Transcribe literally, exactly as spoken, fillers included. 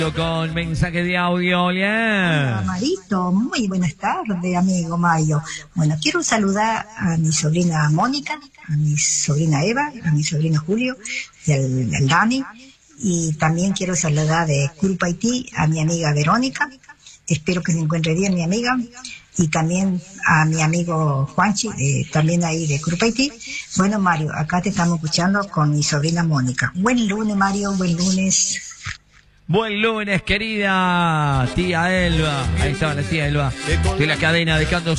Con mensaje de audio, yeah. Hola, Marito, muy buenas tardes, amigo Mayo. Bueno, quiero saludar a mi sobrina Mónica, a mi sobrina Eva, a mi sobrino Julio y al, al Dani. Y también quiero saludar de Culpa Haití a mi amiga Verónica. Espero que se encuentre bien, mi amiga. Y también a mi amigo Juanchi, eh, también ahí de Culpa Haití. Bueno, Mario, acá te estamos escuchando con mi sobrina Mónica. Buen lunes, Mario, buen lunes. Buen lunes, querida tía Elba. Ahí estaba la tía Elba. De la cadena dejando